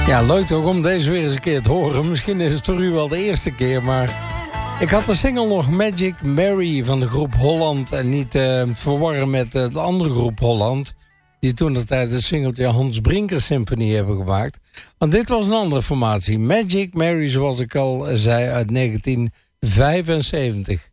Ja, leuk toch om deze weer eens een keer te horen. Misschien is het voor u wel de eerste keer, maar... Ik had de single nog Magic Mary van de groep Holland... en niet verwarren met de andere groep Holland... die toen de tijd het singeltje Hans Brinker Symphony hebben gemaakt. Want dit was een andere formatie. Magic Mary, zoals ik al zei, uit 1975.